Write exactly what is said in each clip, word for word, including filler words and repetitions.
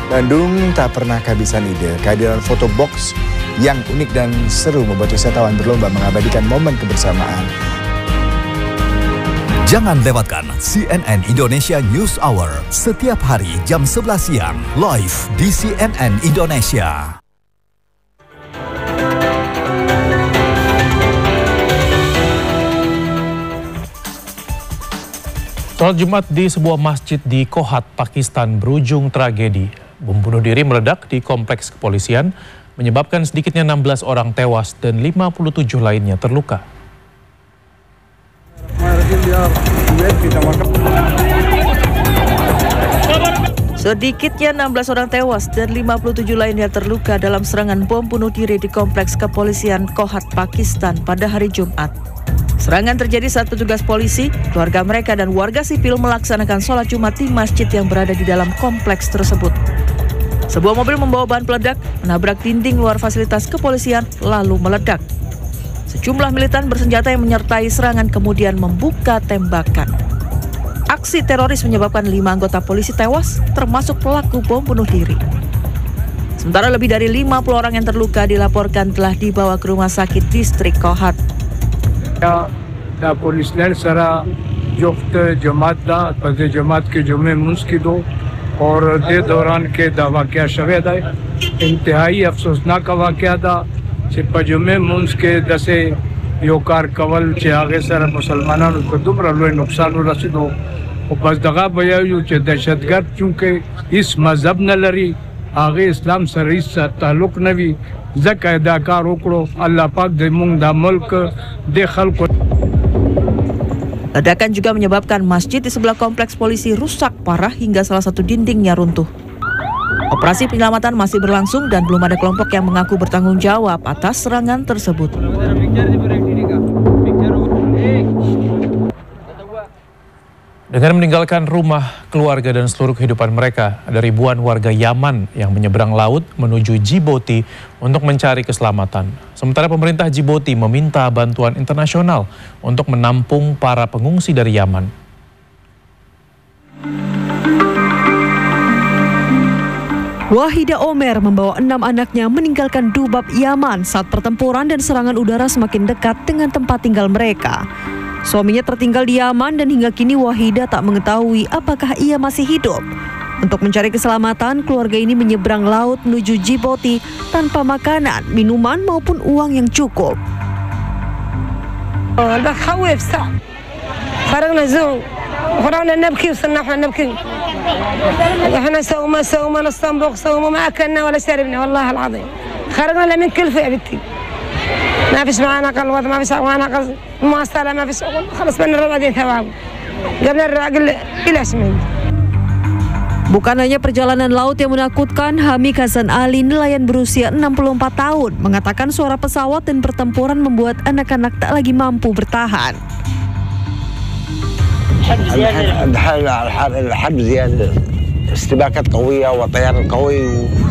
Bandung tak pernah kehabisan ide. Kehadiran foto box yang unik dan seru membuat wisatawan berlomba mengabadikan momen kebersamaan. Jangan lewatkan C N N Indonesia News Hour setiap hari jam sebelas siang live di C N N Indonesia. Sholat Jumat di sebuah masjid di Kohat, Pakistan berujung tragedi. Bom bunuh diri meledak di kompleks kepolisian, menyebabkan sedikitnya enam belas orang tewas dan lima puluh tujuh lainnya terluka. Sedikitnya enam belas orang tewas dan lima puluh tujuh lainnya terluka dalam serangan bom bunuh diri di kompleks kepolisian Kohat, Pakistan pada hari Jumat. Serangan terjadi saat petugas polisi, keluarga mereka dan warga sipil melaksanakan sholat Jumat di masjid yang berada di dalam kompleks tersebut. Sebuah mobil membawa bahan peledak menabrak dinding luar fasilitas kepolisian lalu meledak. Sejumlah militan bersenjata yang menyertai serangan kemudian membuka tembakan. Aksi teroris menyebabkan lima anggota polisi tewas, termasuk pelaku bom bunuh diri. Sementara lebih dari lima puluh orang yang terluka dilaporkan telah dibawa ke rumah sakit distrik Kohat. دا پولیسلر سره جفت جماعت دا پس جماعت کې جمعه منځ کې دو اور دې دوران کې دا واقعیا شوه دی انتهایی افسوسناک واقعیا دا چې په جمعه منځ کې دسه یو کار کول چې هغه سره مسلمانانو په دومره لوی نقصان ورسېدو او پس دغه بیا یو چې دهشتګرد چونکه هیڅ مذهب نه لري هغه اسلام سره هیڅ تعلق نه وي ځکه دا کار وکړو الله پاک دې موږ د ملک د خلکو. Ledakan juga menyebabkan masjid di sebelah kompleks polisi rusak parah hingga salah satu dindingnya runtuh. Operasi penyelamatan masih berlangsung dan belum ada kelompok yang mengaku bertanggung jawab atas serangan tersebut. Dengan meninggalkan rumah, keluarga dan seluruh kehidupan mereka, ada ribuan warga Yaman yang menyeberang laut menuju Djibouti untuk mencari keselamatan. Sementara pemerintah Djibouti meminta bantuan internasional untuk menampung para pengungsi dari Yaman. Wahida Omer membawa enam anaknya meninggalkan Dubab, Yaman saat pertempuran dan serangan udara semakin dekat dengan tempat tinggal mereka. Suaminya tertinggal di Yaman dan hingga kini Wahida tak mengetahui apakah ia masih hidup. Untuk mencari keselamatan, keluarga ini menyeberang laut menuju Djibouti tanpa makanan, minuman maupun uang yang cukup. خرجنا نبكي وصرنا احنا نبكي احنا سووا ما سووا ما نستنبق سووا ما اكلنا ولا شربنا والله العظيم خرجنا لا من كلفه يا بنتي ما فيش معنا قلوات ما فيش معنا قص مواصله ما فيش خلص من الربع دي ثواب قبل الراجل بلا شمال. Bukan hanya perjalanan laut yang menakutkan, Hamik Hasan Ali, nelayan berusia enam puluh empat tahun, mengatakan suara pesawat dan pertempuran membuat anak-anak tak lagi mampu bertahan. الحرب زيادة استباكات قوية وطيار قوي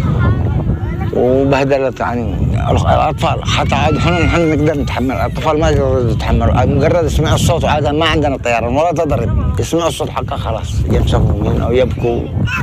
وبهدلت يعني الأطفال حتى عاد احنا نحن نقدر نتحمل الأطفال ما يقدروا يتحملوا مجرد يسمعوا الصوت وعادة ما عندنا طيران ولا تضرب يسمعوا الصوت حقا خلاص يبصقوا أو يبكوا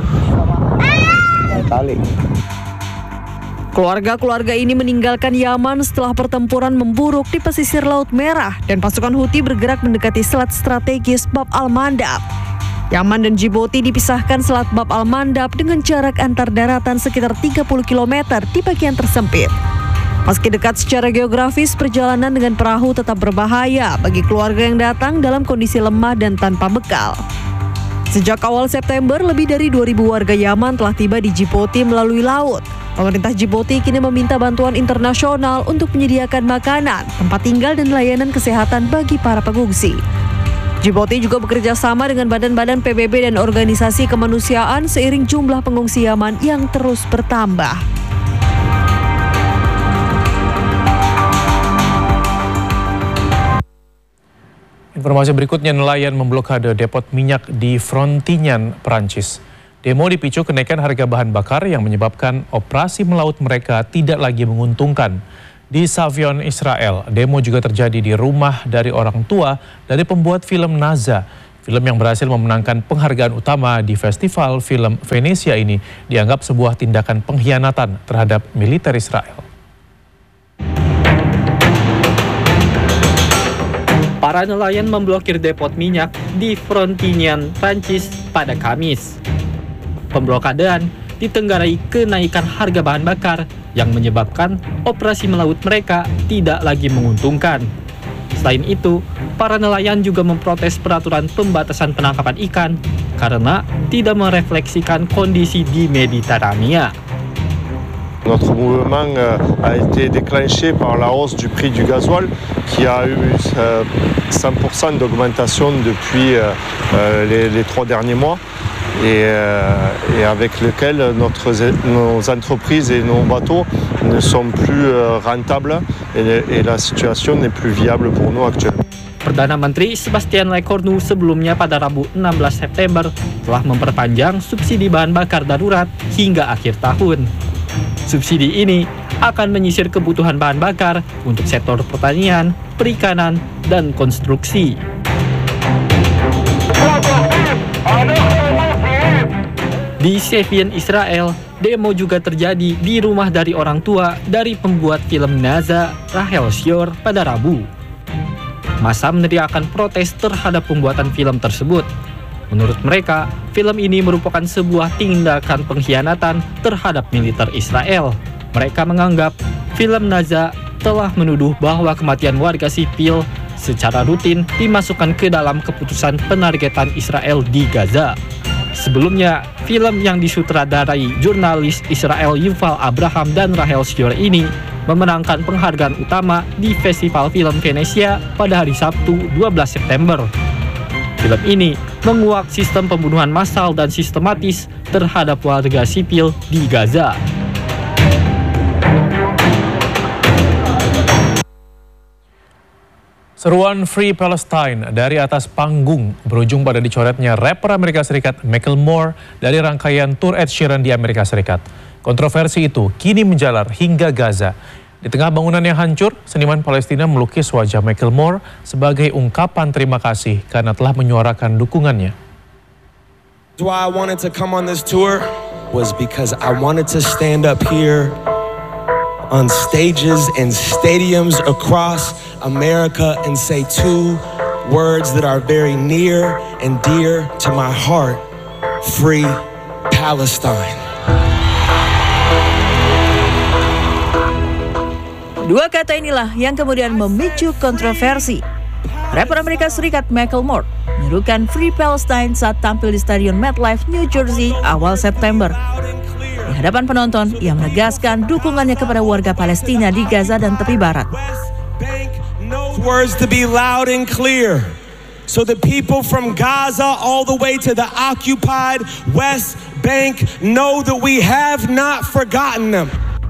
تعالي. Keluarga-keluarga ini meninggalkan Yaman setelah pertempuran memburuk di pesisir Laut Merah dan pasukan Houthi bergerak mendekati selat strategis Bab al-Mandab. Yaman dan Djibouti dipisahkan selat Bab al-Mandab dengan jarak antar daratan sekitar tiga puluh kilometer di bagian tersempit. Meski dekat secara geografis, perjalanan dengan perahu tetap berbahaya bagi keluarga yang datang dalam kondisi lemah dan tanpa bekal. Sejak awal September, lebih dari dua ribu warga Yaman telah tiba di Djibouti melalui laut. Pemerintah Djibouti kini meminta bantuan internasional untuk menyediakan makanan, tempat tinggal dan layanan kesehatan bagi para pengungsi. Djibouti juga bekerja sama dengan badan-badan P B B dan organisasi kemanusiaan seiring jumlah pengungsi Yaman yang terus bertambah. Informasi berikutnya, nelayan memblokade depot minyak di Frontignan, Prancis. Demo dipicu kenaikan harga bahan bakar yang menyebabkan operasi melaut mereka tidak lagi menguntungkan. Di Savion, Israel, demo juga terjadi di rumah dari orang tua dari pembuat film Naza. Film yang berhasil memenangkan penghargaan utama di Festival Film Venesia ini dianggap sebuah tindakan pengkhianatan terhadap militer Israel. Para nelayan memblokir depot minyak di Frontignan, Prancis pada Kamis. Pemblokadean ditenggarai kenaikan harga bahan bakar yang menyebabkan operasi melaut mereka tidak lagi menguntungkan. Selain itu, para nelayan juga memprotes peraturan pembatasan penangkapan ikan karena tidak merefleksikan kondisi di Mediterania. Notre mouvement a été déclenché par la hausse du prix du gasoil qui a eu cent pour cent d'augmentation depuis les, les trois derniers mois et, et avec lequel notre, nos entreprises et nos bateaux ne sont plus rentables et, et la situation n'est plus viable pour nous actuellement. Perdana Menteri Sebastian Lecornu sebelumnya pada Rabu enam belas September telah memperpanjang subsidi bahan bakar darurat hingga akhir tahun. Subsidi ini akan menyisir kebutuhan bahan bakar untuk sektor pertanian, perikanan, dan konstruksi. Di Sevier, Israel, demo juga terjadi di rumah dari orang tua dari pembuat film Naza, Rahel Shior, pada Rabu. Massa meneriakkan protes terhadap pembuatan film tersebut. Menurut mereka, film ini merupakan sebuah tindakan pengkhianatan terhadap militer Israel. Mereka menganggap film Naza telah menuduh bahwa kematian warga sipil secara rutin dimasukkan ke dalam keputusan penargetan Israel di Gaza. Sebelumnya, film yang disutradarai jurnalis Israel Yuval Abraham dan Rahel Shior ini memenangkan penghargaan utama di Festival Film Venesia pada hari Sabtu dua belas September. Film ini menguak sistem pembunuhan massal dan sistematis terhadap warga sipil di Gaza. Seruan Free Palestine dari atas panggung berujung pada dicoretnya rapper Amerika Serikat Macklemore dari rangkaian tur Ed Sheeran di Amerika Serikat. Kontroversi itu kini menjalar hingga Gaza. Di tengah bangunan yang hancur, seniman Palestina melukis wajah Macklemore sebagai ungkapan terima kasih karena telah menyuarakan dukungannya. Why I wanted to come on this tour was because I wanted to stand up here on stages and stadiums across America and say two words that are very near and dear to my heart: Free Palestine. Dua kata inilah yang kemudian memicu kontroversi. Rapper Amerika Serikat Macklemore menyerukan Free Palestine saat tampil di Stadion MetLife, New Jersey awal September. Di hadapan penonton, ia menegaskan dukungannya kepada warga Palestina di Gaza dan tepi barat. Words to be loud and clear, so the people from Gaza all the way to the occupied West Bank know that we have not forgotten them.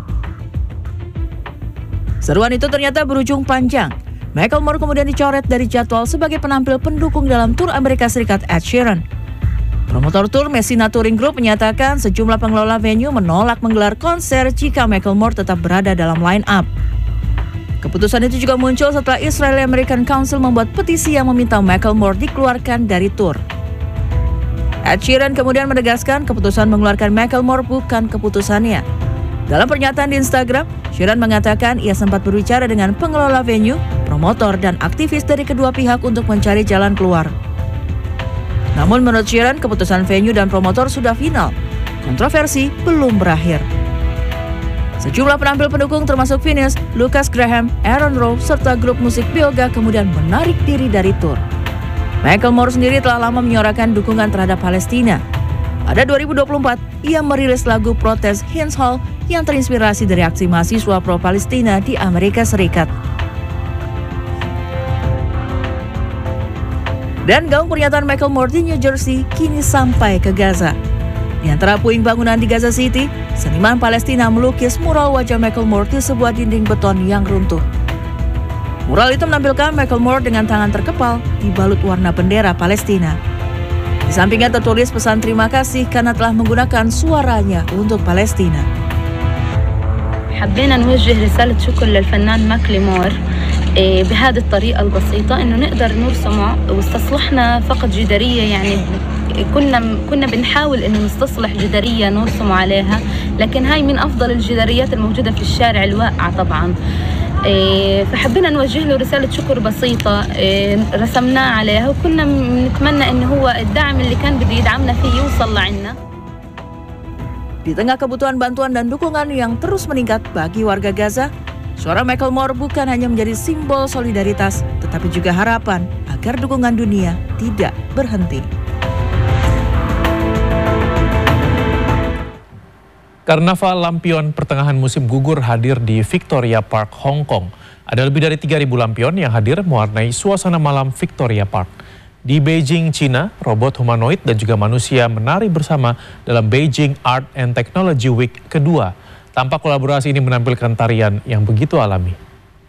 Seruan itu ternyata berujung panjang. Macklemore kemudian dicoret dari jadwal sebagai penampil pendukung dalam tur Amerika Serikat Ed Sheeran. Promotor tur Messina Touring Group menyatakan sejumlah pengelola venue menolak menggelar konser jika Macklemore tetap berada dalam line-up. Keputusan itu juga muncul setelah Israeli American Council membuat petisi yang meminta Macklemore dikeluarkan dari tur. Ed Sheeran kemudian menegaskan keputusan mengeluarkan Macklemore bukan keputusannya. Dalam pernyataan di Instagram, Sheeran mengatakan ia sempat berbicara dengan pengelola venue, promotor, dan aktivis dari kedua pihak untuk mencari jalan keluar. Namun menurut Sheeran, keputusan venue dan promotor sudah final. Kontroversi belum berakhir. Sejumlah penampil pendukung termasuk Phineas, Lucas Graham, Aaron Rowe, serta grup musik Bioga kemudian menarik diri dari tur. Macklemore sendiri telah lama menyuarakan dukungan terhadap Palestina. Pada dua ribu dua puluh empat, ia merilis lagu protes Heinz Hall yang terinspirasi dari aksi mahasiswa pro-Palestina di Amerika Serikat. Dan gaung pernyataan Macklemore di New Jersey kini sampai ke Gaza. Di antara puing bangunan di Gaza City, seniman Palestina melukis mural wajah Macklemore di sebuah dinding beton yang runtuh. Mural itu menampilkan Macklemore dengan tangan terkepal dibalut warna bendera Palestina. Di sampingnya tertulis pesan terima kasih karena telah menggunakan suaranya untuk Palestina. حبينا نوجه رسالة شكر للفنان ماكليمور بهذه الطريقة البسيطة إنه نقدر نرسمه واستصلحنا فقط جدارية يعني كنا كنا بنحاول إنه نستصلح جدارية نرسم عليها لكن هاي من أفضل الجداريات الموجودة في الشارع الواقعة طبعا فحبينا نوجه له رسالة شكر بسيطة رسمناه عليها وكنا نتمنى إنه هو الدعم اللي كان بده يدعمنا فيه يوصل لعنا. Di tengah kebutuhan bantuan dan dukungan yang terus meningkat bagi warga Gaza, suara Macklemore bukan hanya menjadi simbol solidaritas, tetapi juga harapan agar dukungan dunia tidak berhenti. Karnaval lampion pertengahan musim gugur hadir di Victoria Park, Hong Kong. Ada lebih dari tiga ribu lampion yang hadir mewarnai suasana malam Victoria Park. Di Beijing, China, robot humanoid dan juga manusia menari bersama dalam Beijing Art and Technology Week kedua. Tampak kolaborasi ini menampilkan tarian yang begitu alami.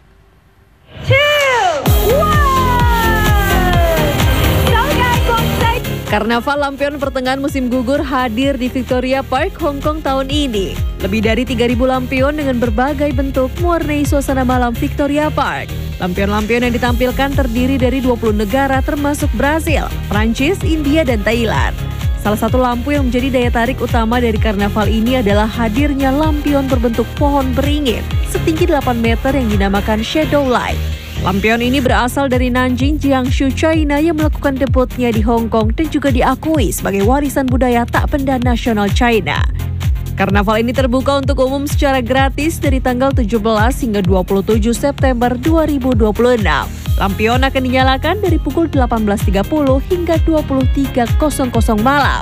Karnaval lampion pertengahan musim gugur hadir di Victoria Park, Hong Kong tahun ini. Lebih dari tiga ribu lampion dengan berbagai bentuk mewarnai suasana malam Victoria Park. Lampion-lampion yang ditampilkan terdiri dari dua puluh negara termasuk Brasil, Prancis, India, dan Thailand. Salah satu lampu yang menjadi daya tarik utama dari karnaval ini adalah hadirnya lampion berbentuk pohon beringin setinggi delapan meter yang dinamakan Shadow Light. Lampion ini berasal dari Nanjing, Jiangsu, China yang melakukan debutnya di Hong Kong dan juga diakui sebagai warisan budaya tak benda nasional China. Karnaval ini terbuka untuk umum secara gratis dari tanggal tujuh belas hingga dua puluh tujuh September dua ribu dua puluh enam. Lampion akan dinyalakan dari pukul delapan belas tiga puluh hingga dua puluh tiga malam.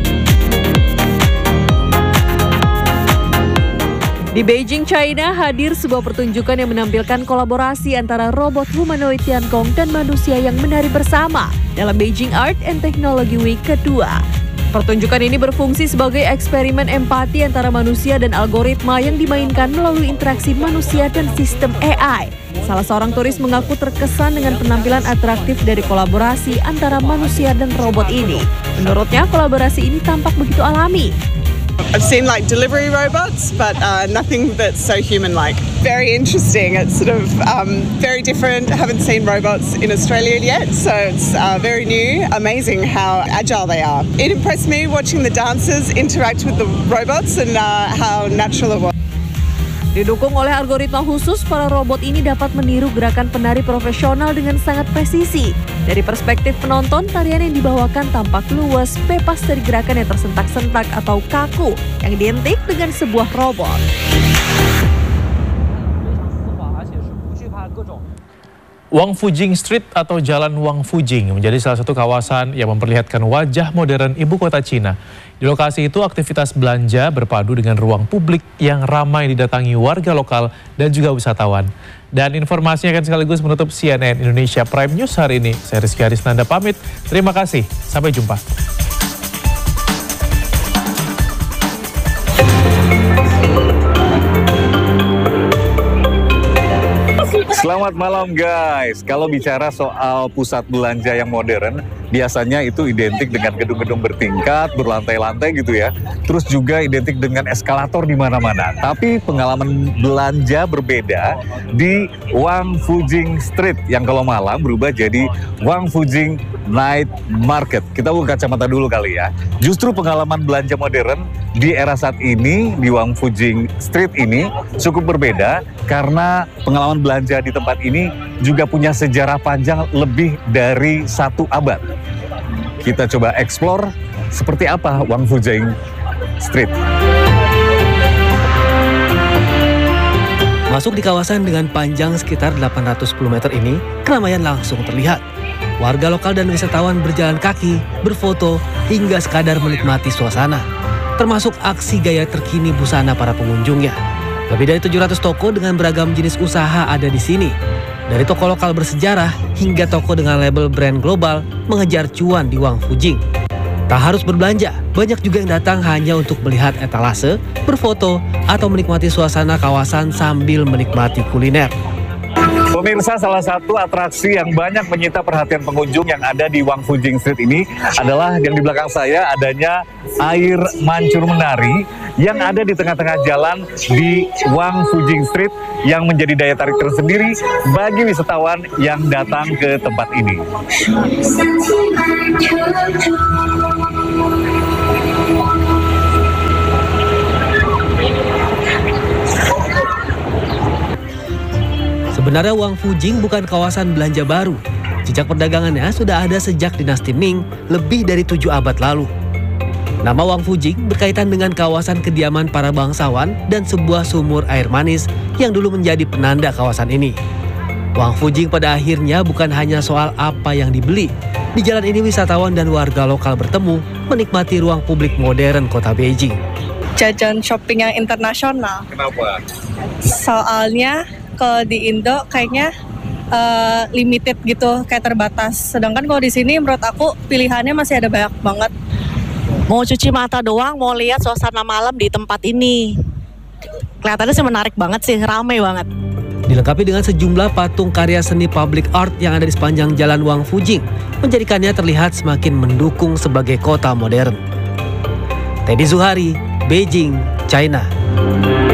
Di Beijing, China, hadir sebuah pertunjukan yang menampilkan kolaborasi antara robot humanoid Tiangong dan manusia yang menari bersama dalam Beijing Art and Technology Week kedua. Pertunjukan ini berfungsi sebagai eksperimen empati antara manusia dan algoritma yang dimainkan melalui interaksi manusia dan sistem A I. Salah seorang turis mengaku terkesan dengan penampilan atraktif dari kolaborasi antara manusia dan robot ini. Menurutnya, kolaborasi ini tampak begitu alami. I've seen like delivery robots, but uh, nothing that's so human-like. Very interesting. It's sort of um, very different. I haven't seen robots in Australia yet, so it's uh, very new. Amazing how agile they are. It impressed me watching the dancers interact with the robots and uh, how natural it was. Didukung oleh algoritma khusus, para robot ini dapat meniru gerakan penari profesional dengan sangat presisi. Dari perspektif penonton, tarian yang dibawakan tampak luwes, bebas dari gerakan yang tersentak-sentak atau kaku yang identik dengan sebuah robot. Wang Fujing Street atau Jalan Wang Fujing menjadi salah satu kawasan yang memperlihatkan wajah modern ibu kota Cina. Di lokasi itu aktivitas belanja berpadu dengan ruang publik yang ramai didatangi warga lokal dan juga wisatawan. Dan informasinya akan sekaligus menutup C N N Indonesia Prime News hari ini. Saya Rizky Arisnanda pamit. Terima kasih. Sampai jumpa. Selamat malam guys. Kalau bicara soal pusat belanja yang modern, biasanya itu identik dengan gedung-gedung bertingkat, berlantai-lantai gitu ya. Terus juga identik dengan eskalator di mana-mana. Tapi pengalaman belanja berbeda di Wang Fujing Street yang kalau malam berubah jadi Wang Fujing Night Market. Kita buka kacamata dulu kali ya. Justru pengalaman belanja modern di era saat ini di Wang Fujing Street ini cukup berbeda karena pengalaman belanja di tempat ini juga punya sejarah panjang lebih dari satu abad. Kita coba explore seperti apa Wang Fujing Street. Masuk di kawasan dengan panjang sekitar delapan ratus sepuluh meter ini, keramaian langsung terlihat. Warga lokal dan wisatawan berjalan kaki, berfoto, hingga sekadar menikmati suasana. Termasuk aksi gaya terkini busana para pengunjungnya. Lebih dari tujuh ratus toko dengan beragam jenis usaha ada di sini. Dari toko lokal bersejarah hingga toko dengan label brand global mengejar cuan di Wang Fujing. Tak harus berbelanja, banyak juga yang datang hanya untuk melihat etalase, berfoto, atau menikmati suasana kawasan sambil menikmati kuliner. Pemirsa, salah satu atraksi yang banyak menyita perhatian pengunjung yang ada di Wang Fujing Street ini adalah yang di belakang saya adanya air mancur menari yang ada di tengah-tengah jalan di Wang Fujing Street yang menjadi daya tarik tersendiri bagi wisatawan yang datang ke tempat ini. Sebenarnya Wang Fujing bukan kawasan belanja baru. Jejak perdagangannya sudah ada sejak dinasti Ming lebih dari tujuh abad lalu. Nama Wang Fujing berkaitan dengan kawasan kediaman para bangsawan dan sebuah sumur air manis yang dulu menjadi penanda kawasan ini. Wang Fujing pada akhirnya bukan hanya soal apa yang dibeli. Di jalan ini wisatawan dan warga lokal bertemu menikmati ruang publik modern kota Beijing. Jajan shopping yang internasional. Kenapa? Soalnya kalau di Indo kayaknya uh, limited gitu, kayak terbatas. Sedangkan kalau di sini menurut aku pilihannya masih ada banyak banget. Mau cuci mata doang, mau lihat suasana malam di tempat ini. Kelihatannya sih menarik banget sih, ramai banget. Dilengkapi dengan sejumlah patung karya seni public art yang ada di sepanjang jalan Wang Fujing, menjadikannya terlihat semakin mendukung sebagai kota modern. Teddy Zuhari, Beijing, China.